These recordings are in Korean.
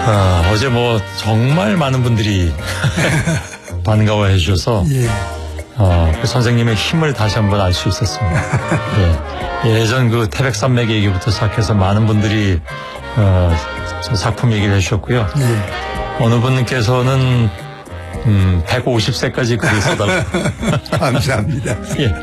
어제 정말 많은 분들이 반가워해 주셔서 그 선생님의 힘을 다시 한번 알 수 있었습니다. 예전 그 태백산맥 얘기부터 시작해서 많은 분들이 작품 얘기를 해주셨고요. 어느 분께서는 150세까지 글을 써달라고. 감사합니다.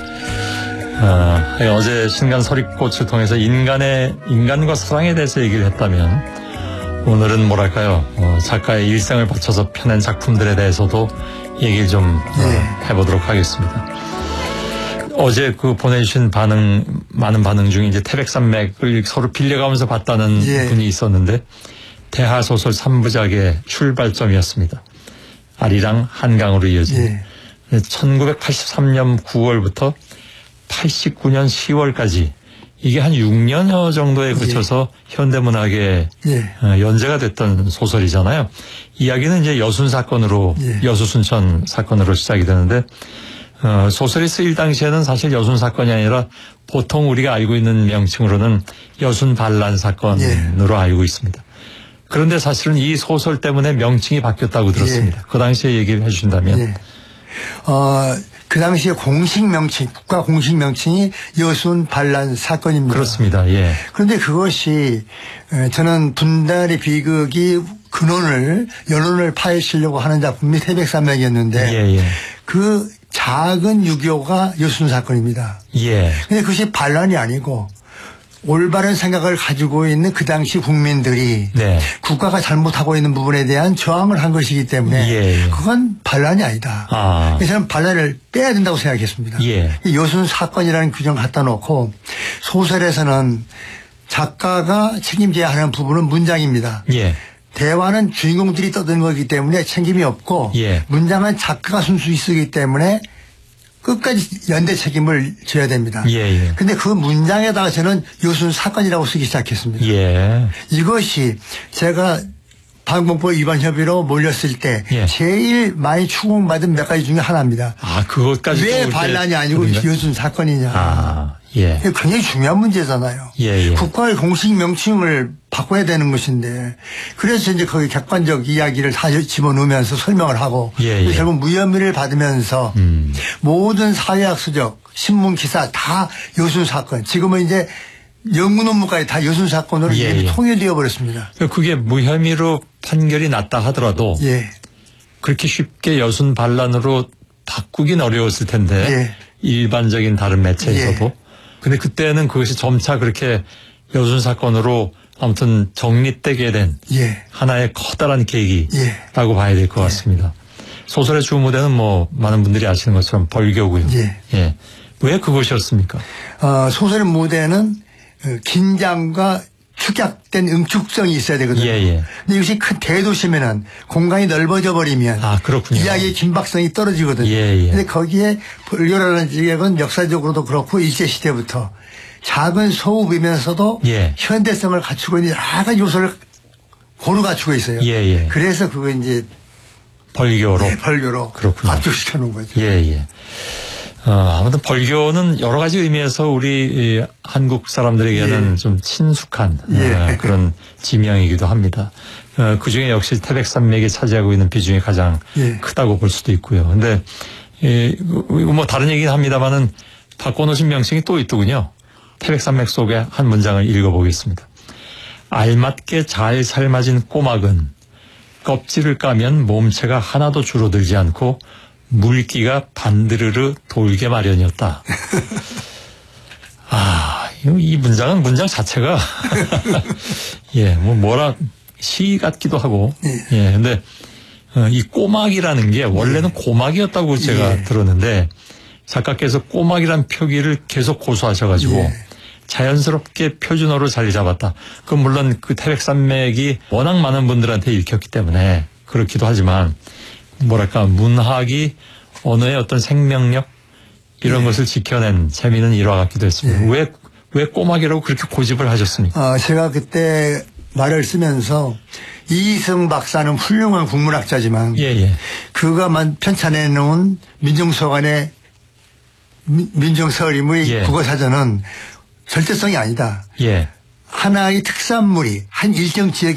어제 신간 서리꽃을 통해서 인간과 사랑에 대해서 얘기를 했다면 오늘은 뭐랄까요, 작가의 일생을 바쳐서 펴낸 작품들에 대해서도 얘기를 좀 해보도록 하겠습니다. 어제 보내주신 많은 반응 중에 이제 태백산맥을 서로 빌려가면서 봤다는 분이 있었는데, 대하소설 3부작의 출발점이었습니다. 아리랑 한강으로 이어진 1983년 9월부터 89년 10월까지 이게 한 6년여 정도에 그쳐서 현대문학에 연재가 됐던 소설이잖아요. 이야기는 이제 여순 사건으로, 여수순천 사건으로 시작이 되는데, 소설이 쓰일 당시에는 사실 여순 사건이 아니라 보통 우리가 알고 있는 명칭으로는 여순 반란 사건으로 알고 있습니다. 그런데 사실은 이 소설 때문에 명칭이 바뀌었다고 들었습니다. 그 당시에 얘기를 해주신다면. 그 당시에 공식 명칭, 국가 공식 명칭이 여순 반란 사건입니다. 그렇습니다. 그런데 그것이 저는 분단의 비극이 연원을 파헤치려고 하는 작품이 태백산맥이었는데 그 작은 유교가 여순 사건입니다. 근데 그것이 반란이 아니고 올바른 생각을 가지고 있는 그 당시 국민들이 국가가 잘못하고 있는 부분에 대한 저항을 한 것이기 때문에 그건 반란이 아니다. 그래서 저는 반란을 빼야 된다고 생각했습니다. 여순 사건이라는 규정을 갖다 놓고 소설에서는 작가가 책임져야 하는 부분은 문장입니다. 대화는 주인공들이 떠드는 거기 때문에 책임이 없고 문장은 작가가 순수히 쓰기 때문에 끝까지 연대 책임을 져야 됩니다. 근데 그 문장에다가 저는 여순 사건이라고 쓰기 시작했습니다. 이것이 제가 방공법 위반 협의로 몰렸을 때 제일 많이 추궁받은 몇 가지 중에 하나입니다. 그것까지 왜 반란이 아니고 여순 사건이냐. 굉장히 중요한 문제잖아요. 국가의 공식 명칭을 바꿔야 되는 것인데, 그래서 이제 거기 객관적 이야기를 다 집어넣으면서 설명을 하고 결국 무혐의를 받으면서 모든 사회학 수적, 신문 기사 다 여순 사건, 지금은 이제 연구 논문까지 다 여순 사건으로 통일되어 버렸습니다. 그게 무혐의로 판결이 났다 하더라도 그렇게 쉽게 여순 반란으로 바꾸긴 어려웠을 텐데 일반적인 다른 매체에서도. 근데 그때는 그것이 점차 그렇게 여순 사건으로 아무튼 정립되게 된 하나의 커다란 계기라고 봐야 될 것 같습니다. 소설의 주무대는 많은 분들이 아시는 것처럼 벌교고요. 왜 그것이었습니까? 소설의 무대는 긴장과 축약된 응축성이 있어야 되거든요. 근데 이것이 큰 대도시면은 공간이 넓어져 버리면 이야기의 긴박성이 떨어지거든요. 근데 거기에 벌교라는 지역은 역사적으로도 그렇고 일제시대부터 작은 소읍이면서도 현대성을 갖추고 있는 여러 가지 요소를 고루 갖추고 있어요. 그래서 그거 이제 벌교로 압축시켜 놓은 거죠. 아무튼 벌교는 여러 가지 의미에서 우리 한국 사람들에게는 좀 친숙한 그런 지명이기도 합니다. 그중에 역시 태백산맥이 차지하고 있는 비중이 가장 크다고 볼 수도 있고요. 근데 다른 얘기는 합니다만은 바꿔놓으신 명칭이 또 있더군요. 태백산맥 속의 한 문장을 읽어보겠습니다. 알맞게 잘 삶아진 꼬막은 껍질을 까면 몸체가 하나도 줄어들지 않고 물기가 반드르르 돌게 마련이었다. 이 문장 자체가 시 같기도 하고. 근데 이 꼬막이라는 게 원래는 고막이었다고 제가 들었는데 작가께서 꼬막이란 표기를 계속 고수하셔가지고 자연스럽게 표준어로 자리 잡았다. 그건 물론 그 태백산맥이 워낙 많은 분들한테 읽혔기 때문에 그렇기도 하지만 문학이 언어의 어떤 생명력 이런 것을 지켜낸 재미있는 일화 같기도 했습니다. 왜 꼬막이라고 그렇게 고집을 하셨습니까? 제가 그때 말을 쓰면서 이희성 박사는 훌륭한 국문학자지만 그가 편찬해 놓은 민중서관의 민중서림의 국어사전은 절대성이 아니다. 하나의 특산물이 한 일정 지역에